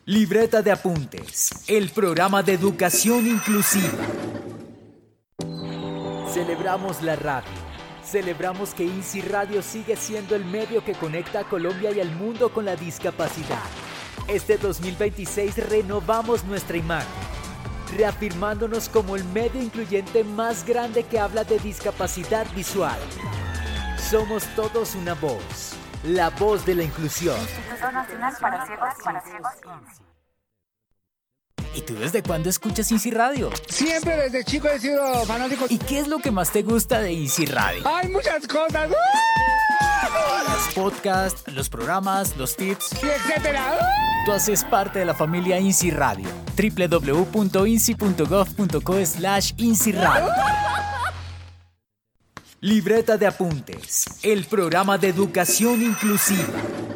Libreta de apuntes, el programa de educación inclusiva. Celebramos la radio. Celebramos que INSI Radio sigue siendo el medio que conecta a Colombia y al mundo con la discapacidad. Este 2026 renovamos nuestra imagen, reafirmándonos como el medio incluyente más grande que habla de discapacidad visual. Somos todos una voz, la voz de la inclusión. Instituto Nacional para Ciegos INSI. ¿Y tú desde cuándo escuchas INSI Radio? Siempre desde chico he sido fanático. ¿Y qué es lo que más te gusta de INSI Radio? ¡Hay muchas cosas! Los podcasts, los programas, los tips, Y etcétera. Tú haces parte de la familia INSI Radio. www.insi.gov.co/INSI Radio. Libreta de apuntes, el programa de educación inclusiva.